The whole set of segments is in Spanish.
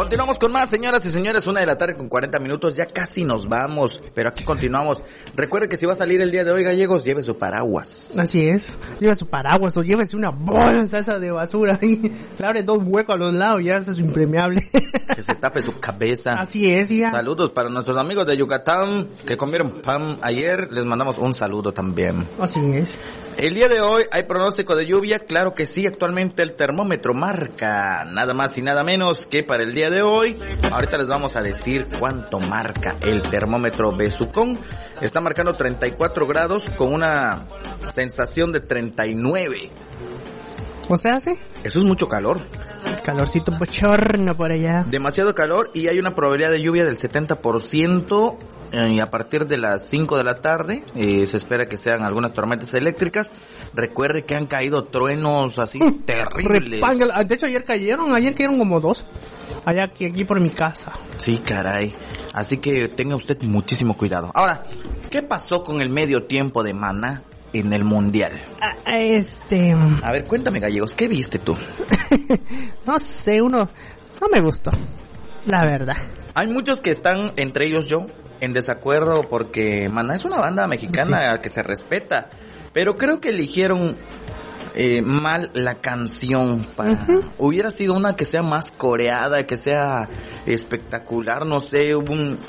Continuamos con más, señoras y señores, 1:40 p.m, ya casi nos vamos, pero aquí continuamos. Recuerde que si va a salir el día de hoy, gallegos, lleve su paraguas. Así es, lleve su paraguas o llévese una bolsa esa de basura y le abre 2 huecos a los lados, ya eso es impermeable. Que se tape su cabeza. Así es, ya. Saludos para nuestros amigos de Yucatán que comieron pan ayer, les mandamos un saludo también. Así es. El día de hoy hay pronóstico de lluvia, claro que sí, actualmente el termómetro marca nada más y nada menos que para el día de hoy. Ahorita les vamos a decir cuánto marca el termómetro Besucón. Está marcando 34 grados con una sensación de 39. ¿O sea, sí? Eso es mucho calor. Calorcito bochorno por allá. Demasiado calor y hay una probabilidad de lluvia del 70%. Y a partir de las 5 de la tarde se espera que sean algunas tormentas eléctricas. Recuerde que han caído truenos así terribles. De hecho ayer cayeron como 2. Allá aquí por mi casa. Sí, caray. Así que tenga usted muchísimo cuidado. Ahora, ¿qué pasó con el medio tiempo de Maná en el Mundial? A ver, cuéntame, gallegos, ¿qué viste tú? No sé, no me gustó, la verdad. Hay muchos que están, entre ellos yo, en desacuerdo porque Maná es una banda mexicana sí, que se respeta, pero creo que eligieron mal la canción para hubiera sido una que sea más coreada, que sea espectacular, no sé, un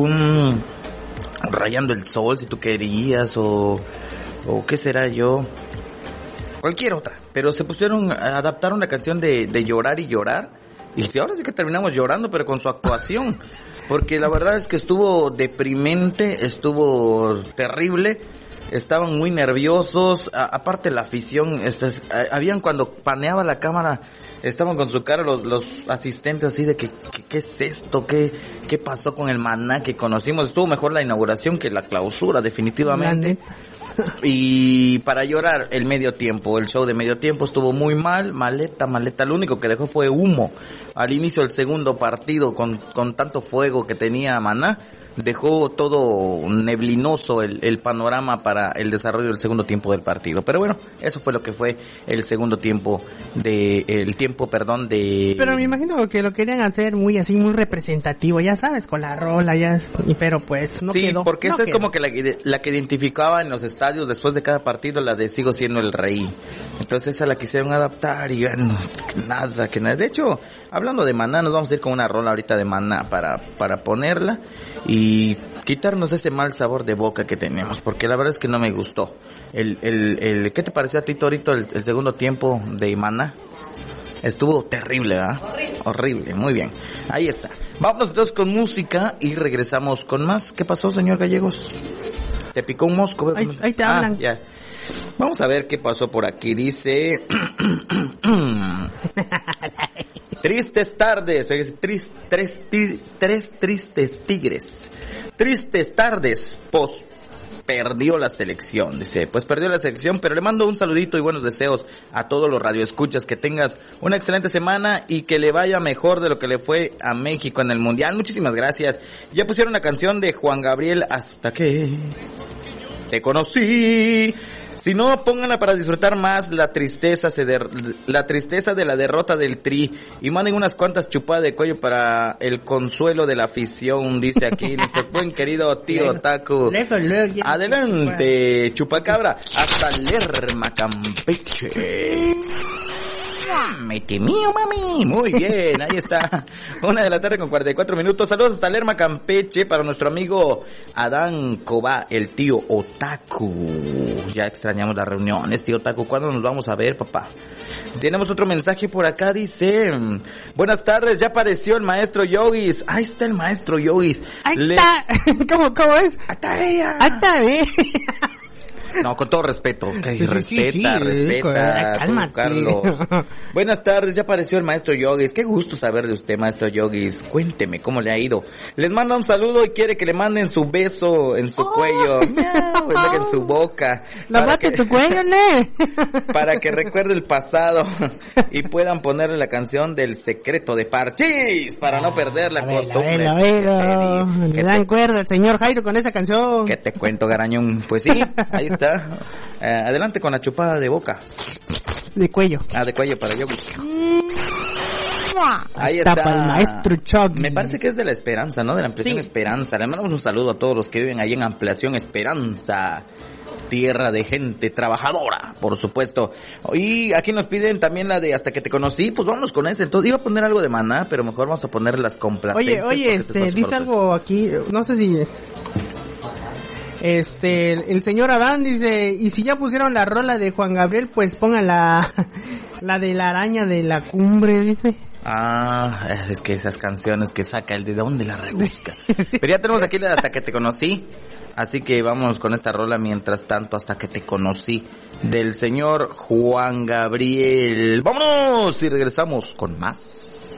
Rayando el Sol si tú querías o qué será yo, cualquier otra, pero se pusieron a adaptar una canción de Llorar y Llorar y ahora sí que terminamos llorando pero con su actuación. Porque la verdad es que estuvo deprimente, estuvo terrible, estaban muy nerviosos, aparte la afición, habían cuando paneaba la cámara, estaban con su cara los asistentes así de que ¿qué es esto? ¿Qué pasó con el Maná que conocimos? Estuvo mejor la inauguración que la clausura, definitivamente. Y para llorar el medio tiempo, el show de medio tiempo estuvo muy mal, maleta, lo único que dejó fue humo. Al inicio del segundo partido, con tanto fuego que tenía Maná, dejó todo neblinoso el panorama para el desarrollo del segundo tiempo del partido. Pero bueno, eso fue lo que fue el segundo tiempo de... Pero me imagino que lo querían hacer muy representativo, ya sabes, con la rola, pero pues no quedó. Sí, porque esa es como que la que identificaba en los estadios después de cada partido, la de Sigo Siendo el Rey. Entonces esa la quisieron adaptar y bueno, nada. De hecho, hablando de Maná, nos vamos a ir con una rola ahorita de Maná para ponerla y quitarnos ese mal sabor de boca que tenemos, porque la verdad es que no me gustó. ¿Qué te pareció a ti, Torito, el segundo tiempo de Maná? Estuvo terrible, ¿verdad? Horrible, muy bien. Ahí está. Vámonos entonces con música y regresamos con más. ¿Qué pasó, señor Gallegos? ¿Te picó un mosco? Ahí te hablan. Ya. Vamos a ver qué pasó por aquí. Dice... Tristes tardes, tres tristes tigres. Tristes tardes, perdió la selección, dice, pues perdió la selección, pero le mando un saludito y buenos deseos a todos los radioescuchas, que tengas una excelente semana y que le vaya mejor de lo que le fue a México en el Mundial. Muchísimas gracias. Ya pusieron la canción de Juan Gabriel, Hasta que te conocí. Si no, pónganla para disfrutar más la tristeza de la derrota del Tri. Y manden unas cuantas chupadas de cuello para el consuelo de la afición, dice aquí nuestro buen querido tío Taku. Adelante, chupacabra. Hasta Lerma, Campeche. Mete mío, mami. Muy bien, ahí está. 1:44 p.m. Saludos hasta Lerma, Campeche, para nuestro amigo Adán Cobá, el tío Otaku. Ya extrañamos las reuniones, tío Otaku. ¿Cuándo nos vamos a ver, papá? Tenemos otro mensaje por acá, dice: buenas tardes, ya apareció el maestro Yogis. Ahí está el maestro Yogis. Ahí está. ¿Cómo es? Ahí está ella. Ahí está, No, con todo respeto. Okay, sí, respeta. Cálmate. Carlos. Buenas tardes, ya apareció el maestro Yogis. Qué gusto saber de usted, maestro Yogis. Cuénteme cómo le ha ido. Les manda un saludo y quiere que le manden su beso en su cuello. En su boca. La bate tu cuello, ¿ne? Para que recuerde el pasado y puedan ponerle la canción del Secreto de Parchís para no perder la costumbre. Le dan cuerda al señor Jairo con esa canción. ¿Qué te cuento, garañón? Pues sí, ahí está. Adelante con la chupada de boca. De cuello. De cuello para yo. nada. Ahí está está. para el maestro Chuck. Me parece que es de la Esperanza, ¿no? De la Ampliación Sí. Esperanza. Le mandamos un saludo a todos los que viven ahí en Ampliación Esperanza. Tierra de gente trabajadora, por supuesto. Y aquí nos piden también la de Hasta que te conocí, pues vámonos con ese. Entonces iba a poner algo de Maná, pero mejor vamos a poner las complacencias. Oye, porque se dice algo aquí, no sé si... el señor Adán dice, y si ya pusieron la rola de Juan Gabriel, pues pongan la de la araña de la cumbre, dice. Ah, es que esas canciones que saca, el de dónde la rebusca. Pero ya tenemos aquí la de Hasta que te conocí. Así que vamos con esta rola mientras tanto, Hasta que te conocí, del señor Juan Gabriel. ¡Vámonos! Y regresamos con más.